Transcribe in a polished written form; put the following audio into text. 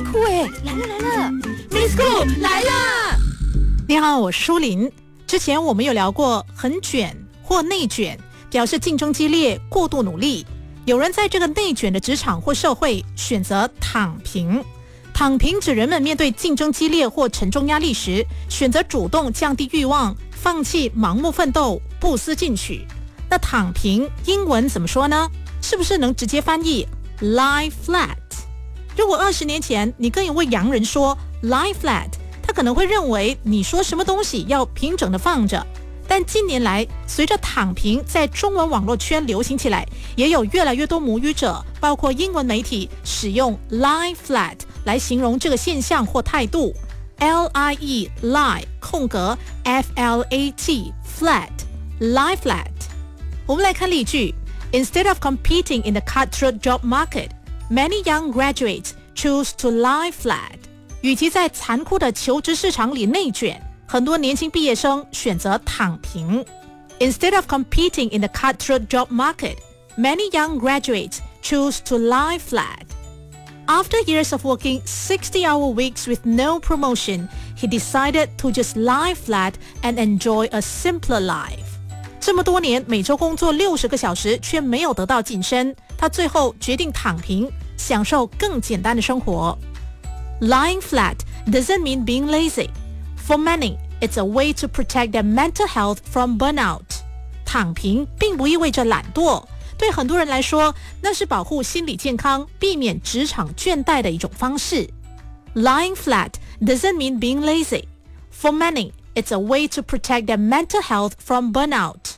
酷哎！来了 ，Miss Cool 来啦！ 你好，我是舒琳。之前我们有聊过很卷或内卷，表示竞争激烈、过度努力。有人在这个内卷的职场或社会选择躺平。躺平指人们面对竞争激烈或沉重压力时，选择主动降低欲望，放弃盲目奋斗，不思进取。那躺平英文怎么说呢？是不是能直接翻译 lie flat？ 如果20年前你跟一位洋人说 lie flat， 他可能会认为你说什么东西要平整的放着。但近年来，随着躺平在中文网络圈流行起来，也有越来越多母语者，包括英文媒体，使用 lie flat 来形容这个现象或态度。lie lie 空格 flat flat lie flat。我们来看例句 ：Instead of competing in the cutthroat job market, many young graduates choose to lie flat。与其在残酷的求职市场里内卷，很多年轻毕业生选择躺平。Instead of competing in the cutthroat job market, many young graduates choose to lie flat. After years of working 60-hour weeks with no promotion, he decided to just lie flat and enjoy a simpler life. 这么多年每周工作60个小时却没有得到晋升，他最后决定躺平，享受更简单的生活。Lying flat doesn't mean being lazy. For many, it's a way to protect their mental health from burnout. 躺平并不意味着懒惰，对很多人来说，那是保护心理健康、避免职场倦怠的一种方式。Lying flat doesn't mean being lazy. For many, it's a way to protect their mental health from burnout.